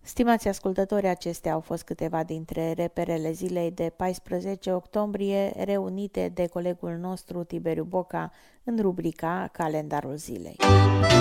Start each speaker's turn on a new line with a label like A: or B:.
A: Stimați ascultători, acestea au fost câteva dintre reperele zilei de 14 octombrie, reunite de colegul nostru Tiberiu Boca în rubrica Calendarul zilei.